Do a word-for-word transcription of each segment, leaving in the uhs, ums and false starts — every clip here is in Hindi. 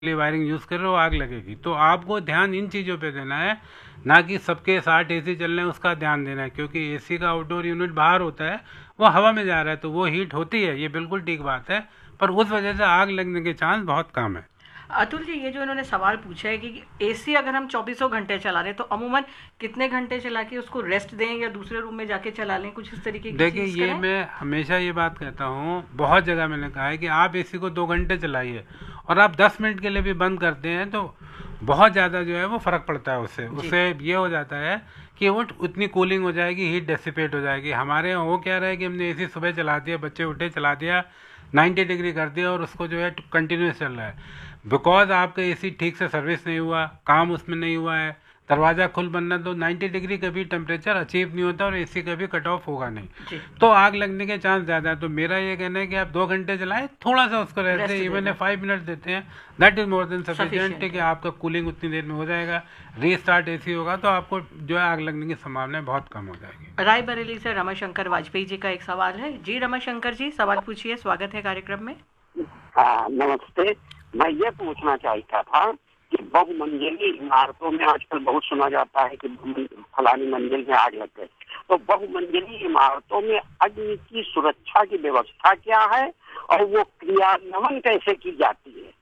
वायरिंग यूज़ कर रहे हो आग लगेगी। तो आपको ध्यान इन चीज़ों पे देना है, ना कि सबके साथ एसी चल रहे हैं उसका ध्यान देना है, क्योंकि एसी का आउटडोर यूनिट बाहर होता है, वो हवा में जा रहा है तो वो हीट होती है, ये बिल्कुल ठीक बात है, पर उस वजह से आग लगने के चांस बहुत कम है। अतुल जी, ये जो इन्होंने सवाल पूछा है कि एसी अगर हम चौबीसों घंटे चला रहे हैं तो अमूमन कितने घंटे चला के उसको रेस्ट दें या दूसरे रूम में जाके चला लें, कुछ इस तरीके की देखिए, चीज ये करें? मैं हमेशा ये बात कहता हूँ, बहुत जगह मैंने कहा है कि आप एसी को दो घंटे चलाइए और आप दस मिनट के लिए भी बंद करते हैं तो बहुत ज़्यादा जो है वो फ़र्क पड़ता है उससे जी। उससे ये हो जाता है कि वो उतनी कूलिंग हो जाएगी, हीट डेसिपेट हो जाएगी। हमारे यहाँ हो क्या रहा है कि हमने एसी सुबह चला दिया, बच्चे उठे चला दिया, नाइन्टी डिग्री कर दिया और उसको जो है कंटिन्यूस चल रहा है, बिकॉज आपका एसी ठीक से सर्विस नहीं हुआ, काम उसमें नहीं हुआ है, दरवाज़ा खुल बनना, तो नाइन्टी डिग्री कभी टेम्परेचर अचीव नहीं होता और एसी कभी कट ऑफ होगा नहीं, जी। तो आग लगने के चांस ज़्यादा है। तो मेरा ये कहना है कि आप दो घंटे चलाएं, थोड़ा सा उसको रहते रेस्ट हैं, दे इवन दें। फाइव मिनट देते हैं, that is more than sufficient, Sufficient कि है। आपका कूलिंग उतनी देर में हो जाएगा, रीस्टार्ट एसी होगा तो आपको जो है आग लगने की संभावना बहुत कम हो जाएगी। रायबरेली से रमाशंकर वाजपेयी जी का एक सवाल है। जी रमाशंकर जी, सवाल पूछिए, स्वागत है कार्यक्रम में। हाँ, नमस्ते। मैं ये पूछना चाहता था कि बहुमंजिली इमारतों में आजकल बहुत सुना जाता है कि बहुमं- फलानी मंजिल में आग लग गई, तो बहुमंजिली इमारतों में अग्नि की सुरक्षा की व्यवस्था क्या है और वो क्रियान्वयन कैसे की जाती है?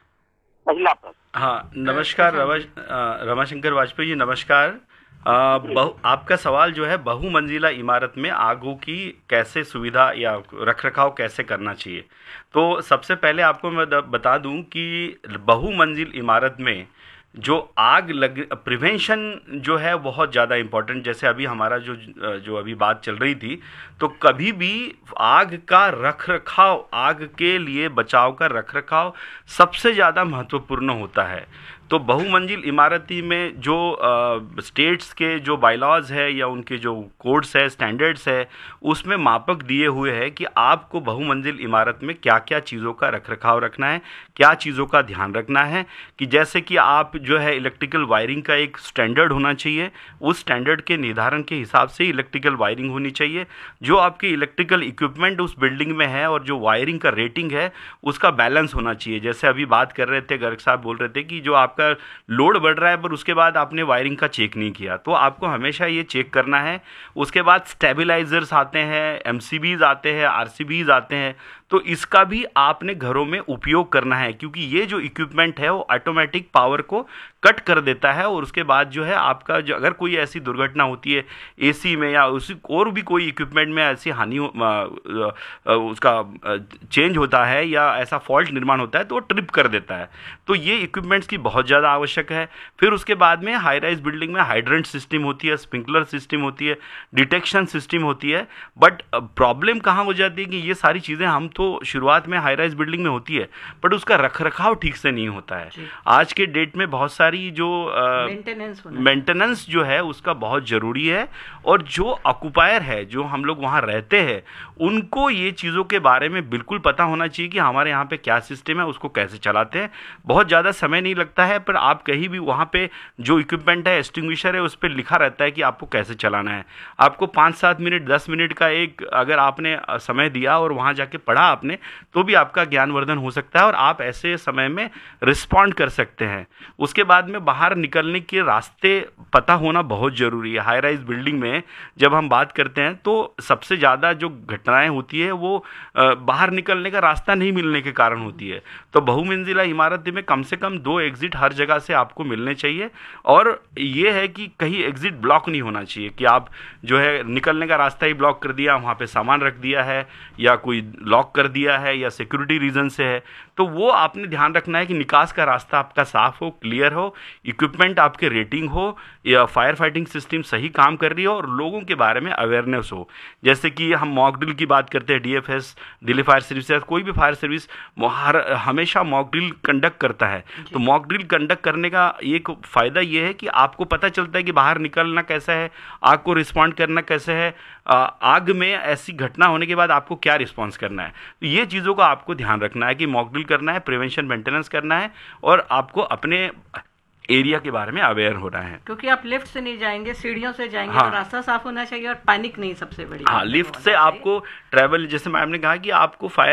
पहला प्रश्न। हाँ, नमस्कार रवा अ, रमाशंकर वाजपेयी जी, नमस्कार। अ, बहु आपका सवाल जो है बहुमंजिला इमारत में आगों की कैसे सुविधा या रखरखाव कैसे करना चाहिए। तो सबसे पहले आपको मैं द- बता दूं कि बहुमंजिल इमारत में जो आग लग प्रिवेंशन जो है बहुत ज़्यादा इम्पोर्टेंट, जैसे अभी हमारा जो जो अभी बात चल रही थी, तो कभी भी आग का रखरखाव, आग के लिए बचाव का रखरखाव सबसे ज़्यादा महत्वपूर्ण होता है। तो बहुमंजिल इमारती में जो स्टेट्स के जो बायलॉज है या उनके जो कोड्स है, स्टैंडर्ड्स है, उसमें मापक दिए हुए हैं कि आपको बहुमंजिल इमारत में क्या क्या चीज़ों का रखरखाव रखना है, क्या चीज़ों का ध्यान रखना है। कि जैसे कि आप जो है इलेक्ट्रिकल वायरिंग का एक स्टैंडर्ड होना चाहिए, उस स्टैंडर्ड के निर्धारण के हिसाब से इलेक्ट्रिकल वायरिंग होनी चाहिए। जो आपके इलेक्ट्रिकल इक्विपमेंट उस बिल्डिंग में है और जो वायरिंग का रेटिंग है उसका बैलेंस होना चाहिए। जैसे अभी बात कर रहे थे, गर्ग साहब बोल रहे थे कि जो आपका लोड बढ़ रहा है पर उसके बाद आपने वायरिंग का चेक नहीं किया, तो आपको हमेशा ये चेक करना है। उसके बाद स्टेबलाइजर्स आते हैं, एमसीबीज आते हैं, आरसीबीज आते हैं, तो इसका भी आपने घरों में उपयोग करना है, क्योंकि ये जो इक्विपमेंट है वो ऑटोमेटिक पावर को कट कर देता है। और उसके बाद जो है आपका जो अगर कोई ऐसी दुर्घटना होती है एसी में या उसी और भी कोई इक्विपमेंट में ऐसी हानि हो- अ, अ, उसका चेंज होता है या ऐसा फॉल्ट निर्माण होता है तो वो ट्रिप कर देता है। तो ये इक्विपमेंट्स की बहुत ज़्यादा आवश्यक है। फिर उसके बाद में हाई राइज बिल्डिंग में हाइड्रेंट सिस्टम होती है, स्प्रिंकलर सिस्टम होती है, डिटेक्शन सिस्टम होती है। बट प्रॉब्लम कहाँ हो जाती है कि ये सारी चीज़ें हम तो शुरुआत में हाई राइज बिल्डिंग में होती है, बट उसका रखरखाव ठीक से नहीं होता है। जी। आज के डेट में बहुत सारी जो मेंटेनेंस होना मेंटेनेंस जो है उसका बहुत ज़रूरी है। और जो ऑक्युपायर है, जो हम लोग वहाँ रहते हैं, उनको ये चीज़ों के बारे में बिल्कुल पता होना चाहिए कि हमारे यहाँ पे क्या सिस्टम है, उसको कैसे चलाते हैं। बहुत ज़्यादा समय नहीं लगता है, पर आप कहीं भी वहाँ पे जो इक्विपमेंट है, एक्सटिंग्विशर है, उस पर लिखा रहता है कि आपको कैसे चलाना है। आपको पाँच सात मिनट दस मिनट का एक अगर आपने समय दिया और वहाँ जाके पढ़ा आपने, तो भी आपका ज्ञानवर्धन हो सकता है और आप ऐसे समय में रिस्पॉन्ड कर सकते हैं। उसके बाद में बाहर निकलने के रास्ते पता होना बहुत ज़रूरी है। हाई राइज बिल्डिंग में जब हम बात करते हैं तो सबसे ज़्यादा जो घटनाएं होती है वो अ, बाहर निकलने का रास्ता नहीं मिलने के कारण होती है। तो बहुमंजिला इमारत में कम से कम दो एग्जिट हर जगह से आपको मिलने चाहिए। और ये है कि कहीं एग्जिट ब्लॉक नहीं होना चाहिए कि आप जो है निकलने का रास्ता ही ब्लॉक कर दिया, वहाँ पे सामान रख दिया है या कोई लॉक कर दिया है या सिक्योरिटी रीज़न से है, तो वो आपने ध्यान रखना है कि निकास का रास्ता आपका साफ हो, क्लियर हो, इक्विपमेंट आपके रेटिंग हो, या फायर फाइटिंग सिस्टम सही काम कर रही हो और लोगों के बारे में अवेयरनेस हो। जैसे कि हम मॉक ड्रिल की बात करते हैं, डीएफएस, दिल्ली फायर सर्विस, कोई भी फायर सर्विस हर हमेशा मॉक ड्रिल कंडक्ट करता है। तो मॉक ड्रिल कंडक्ट करने का एक फ़ायदा ये है कि आपको पता चलता है कि बाहर निकलना कैसा है, आग को रिस्पॉन्ड करना कैसे है, आ, आग में ऐसी घटना होने के बाद आपको क्या रिस्पॉन्स करना है। तो ये चीज़ों का आपको ध्यान रखना है कि मॉक ड्रिल करना है, प्रिवेंशन मेंटेनेंस करना है और आपको अपने एरिया के बारे में अवेयर होना है। क्योंकि आप लिफ्ट से नहीं जाएंगे, सीढ़ियों से जाएंगे, हाँ। तो रास्ता साफ होना चाहिए और पैनिक नहीं सबसे बड़ी हाँ, बात लिफ्ट होना से चाहिए। आपको ट्रैवल, जैसे मैम ने कहा कि आपको फायर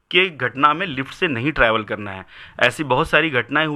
के घटना में लिफ्ट से नहीं ट्रैवल करना है। ऐसी बहुत सारी घटनाएं